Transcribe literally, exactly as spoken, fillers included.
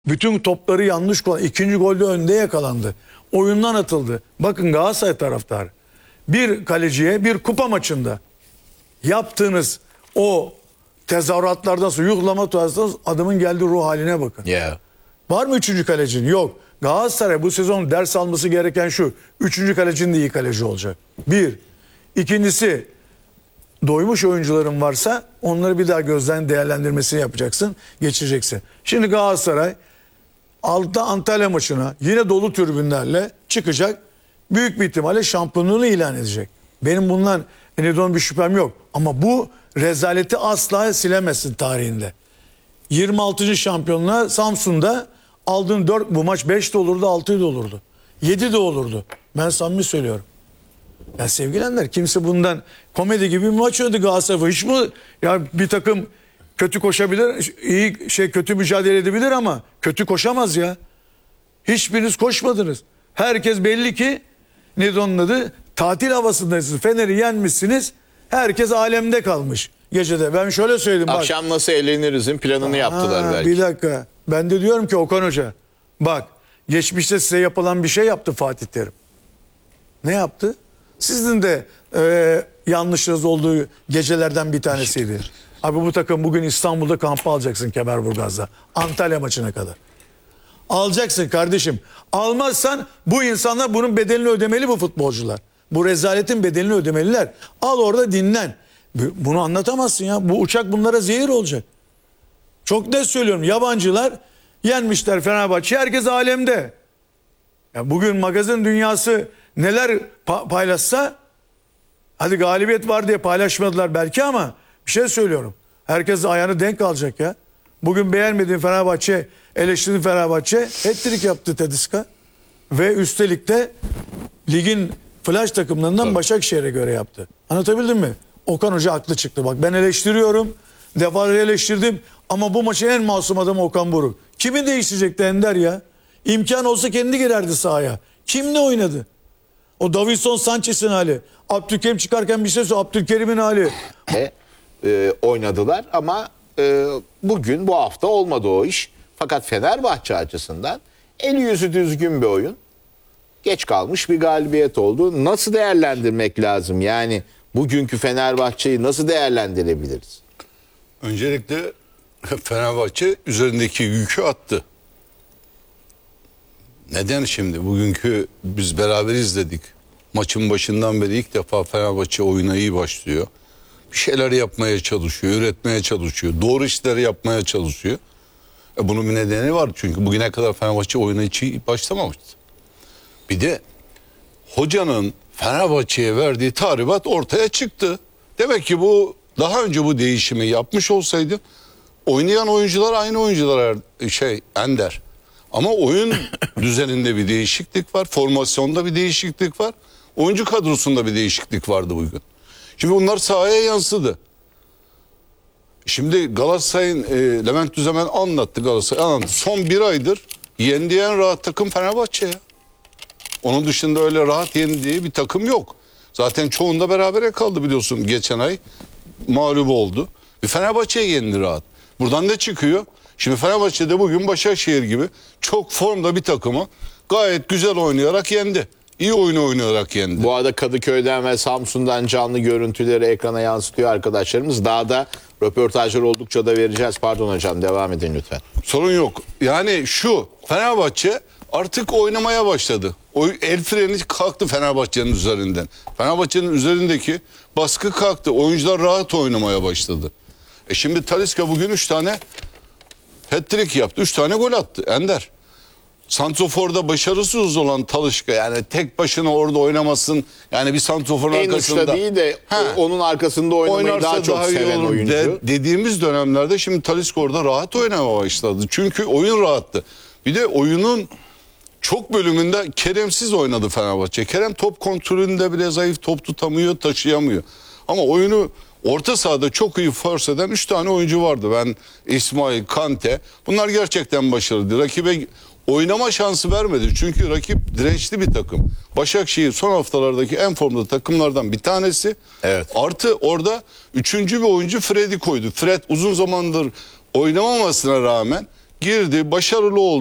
Bütün topları yanlış kullandı. İkinci golde önde yakalandı. Oyundan atıldı. Bakın Galatasaray taraftarı. Bir kaleciye bir kupa maçında yaptığınız o tezahüratlardan sonra yuhlama tutarsanız adamın geldiği ruh haline bakın. Yeah. Var mı üçüncü kalecinin? Yok. Galatasaray bu sezon ders alması gereken şu. Üçüncü kalecinin de iyi kaleci olacak. Bir. İkincisi, doymuş oyuncuların varsa onları bir daha gözden değerlendirmesini yapacaksın. Geçireceksin. Şimdi Galatasaray altta Antalya maçına yine dolu tribünlerle çıkacak. Büyük bir ihtimalle şampiyonluğunu ilan edecek. Benim bundan Enidon bir şüphem yok. Ama bu rezaleti asla silemezsin tarihinde. yirmi altıncı şampiyonluğa Samsun'da aldığın dört, bu maç beş de olurdu, altı da olurdu. yedi de olurdu. Ben samimi söylüyorum. Ya sevgilenler, kimse bundan komedi gibi bir maç oynadı Galatasaray. Hiç mi ya bir takım kötü koşabilir, iyi şey kötü mücadele edebilir ama kötü koşamaz ya. Hiçbiriniz koşmadınız. Herkes belli ki ne onun adı? Tatil havasındasınız. Fener'i yenmişsiniz. Herkes alemde kalmış gecede. Ben şöyle söyledim bak. Akşam nasıl eğlenirizin planını yaptılar Ha, belki. bir dakika. Ben de diyorum ki Okan Hoca, bak geçmişte size yapılan bir şey yaptı Fatih Terim. Ne yaptı? Sizin de e, yanlışınız olduğu gecelerden bir tanesiydi. Abi bu takım bugün İstanbul'da kampı alacaksın Kemerburgaz'da. Antalya maçına kadar. Alacaksın kardeşim. Almazsan bu insanlar bunun bedelini ödemeli, bu futbolcular. Bu rezaletin bedelini ödemeliler. Al orada dinlen. Bunu anlatamazsın ya. Bu uçak bunlara zehir olacak. Çok net söylüyorum. Yabancılar yenmişler Fenerbahçe. Herkes alemde. Ya bugün magazin dünyası neler pa- paylaşsa, hadi galibiyet var diye paylaşmadılar belki ama bir şey söylüyorum. Herkes ayağını denk alacak ya. Bugün beğenmediğin Fenerbahçe, eleştirdiğin Fenerbahçe hat-trick yaptı Tedesco. Ve üstelik de ligin flash takımlarından Tabii. Başakşehir'e göre yaptı. Anlatabildim mi? Okan Hoca haklı çıktı. Bak ben eleştiriyorum. Defalarca eleştirdim. Ama bu maçın en masum adamı Okan Buruk. Kimi değiştirecekti Ender ya? İmkan olsa kendi girerdi sahaya. Kim ne oynadı? O Davinson Sanchez'in hali. Abdülkerim çıkarken bir şey söyledi. Abdülkerim'in hali. E, e, oynadılar ama e, bugün bu hafta olmadı o iş. Fakat Fenerbahçe açısından eli yüzü düzgün bir oyun. Geç kalmış bir galibiyet oldu. Nasıl değerlendirmek lazım? Yani bugünkü Fenerbahçe'yi nasıl değerlendirebiliriz? Öncelikle Fenerbahçe üzerindeki yükü attı. Neden şimdi? Bugünkü biz beraber izledik. Maçın başından beri ilk defa Fenerbahçe oyuna iyi başlıyor. Bir şeyler yapmaya çalışıyor, üretmeye çalışıyor. Doğru işleri yapmaya çalışıyor. E bunun bir nedeni var. Çünkü bugüne kadar Fenerbahçe oyuna hiç iyi başlamamıştı. Bir de hocanın Fenerbahçe'ye verdiği tahribat ortaya çıktı. Demek ki bu daha önce bu değişimi yapmış olsaydı oynayan oyuncular aynı oyuncular şey Ender. Ama oyun düzeninde bir değişiklik var. Formasyonda bir değişiklik var. Oyuncu kadrosunda bir değişiklik vardı bugün. Şimdi bunlar sahaya yansıdı. Şimdi Galatasaray'ın e, Levent Düzemen anlattı Galatasaray. Anlattı. Son bir aydır yendiği en rahat takım Fenerbahçe ya. Onun dışında öyle rahat yendiği bir takım yok. Zaten çoğunda berabere kaldı biliyorsun geçen ay. Mağlup oldu. Bir Fenerbahçe'ye yendi rahat. Buradan ne çıkıyor? Şimdi Fenerbahçe'de bugün Başakşehir gibi çok formda bir takımı gayet güzel oynayarak yendi. İyi oyunu oynayarak yendi. Bu arada Kadıköy'den ve Samsun'dan canlı görüntüleri ekrana yansıtıyor arkadaşlarımız. Daha da röportajlar oldukça da vereceğiz. Pardon hocam, devam edin lütfen. Sorun yok. Yani şu Fenerbahçe artık oynamaya başladı. O el freni kalktı Fenerbahçe'nin üzerinden. Fenerbahçe'nin üzerindeki baskı kalktı. Oyuncular rahat oynamaya başladı. E şimdi Talisca bugün üç tane hat-trick yaptı. üç tane gol attı Ender. Santrofor'da başarısız olan Talisca, yani tek başına orada oynamasın. Yani bir santroforun En arkasında uçta değil de He. onun arkasında oynamayı oynarsa daha çok iyi seven olur oyuncu. de- dediğimiz dönemlerde şimdi Talisca orada rahat oynamaya başladı. Çünkü oyun rahattı. Bir de oyunun çok bölümünde Kerem'siz oynadı Fenerbahçe. Kerem top kontrolünde bile zayıf, top tutamıyor, taşıyamıyor. Ama oyunu orta sahada çok iyi force eden üç tane oyuncu vardı. Ben, İsmail, Kante. Bunlar gerçekten başarılıydı. Rakibe oynama şansı vermedi. Çünkü rakip dirençli bir takım. Başakşehir son haftalardaki en formda takımlardan bir tanesi. Evet. Artı orada üçüncü bir oyuncu Fred'i koydu. Fred uzun zamandır oynamamasına rağmen girdi, başarılı oldu.